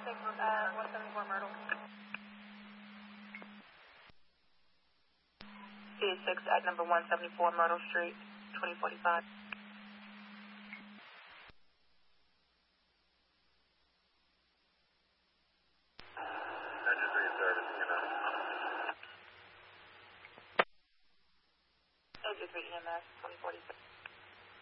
174 Myrtle. C6 at number 174 Myrtle Street, 2045. Engine 3 EMS, 2046.